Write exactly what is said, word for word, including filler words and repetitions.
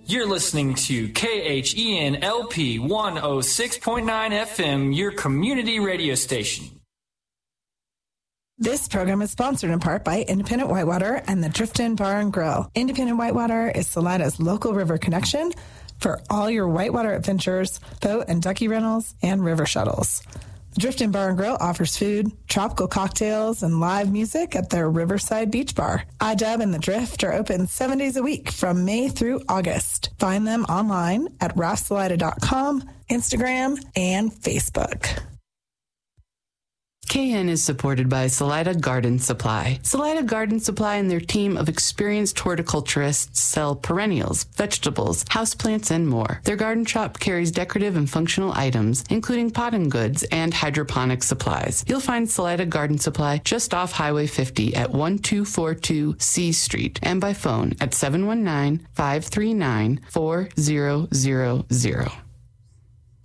You're listening to K H E N L P one oh six point nine F M, your community radio station. This program is sponsored in part by Independent Whitewater and the Driftin' Bar and Grill. Independent Whitewater is Salaida's local river connection for all your whitewater adventures, boat and ducky rentals, and river shuttles. The Driftin' Bar and Grill offers food, tropical cocktails, and live music at their Riverside Beach Bar. iDub and The Drift are open seven days a week from May through August. Find them online at raf salida dot com, Instagram, and Facebook. K N is supported by Salida Garden Supply. Salida Garden Supply and their team of experienced horticulturists sell perennials, vegetables, houseplants, and more. Their garden shop carries decorative and functional items, including potting goods and hydroponic supplies. You'll find Salida Garden Supply just off Highway fifty at one two four two C Street and by phone at seven one nine, five three nine, four zero zero zero.